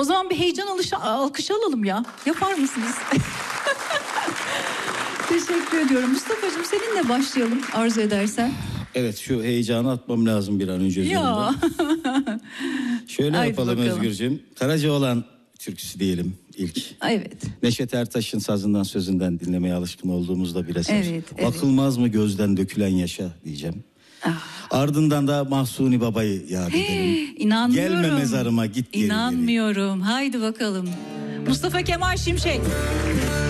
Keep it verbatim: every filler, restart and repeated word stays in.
O zaman bir heyecan alışa, alkışı alalım ya. Yapar mısınız? Teşekkür ediyorum. Mustafa'cığım seninle başlayalım arzu edersen. Evet, şu heyecanı atmam lazım bir an önce Ya. Şöyle Haydi yapalım bakalım. Özgürcüğüm. Karacaoğlan türküsü diyelim ilk. Evet. Neşet Ertaş'ın sazından sözünden dinlemeye alışkın olduğumuzda bir eser. Evet, evet. Bakılmaz mı gözden dökülen yaşa diyeceğim. Ah. Ardından da Mahsuni Baba'yı yad edelim. İnanmıyorum. Gelme mezarıma git geri geri. İnanmıyorum. Haydi bakalım. Mustafa Kemal Şimşek.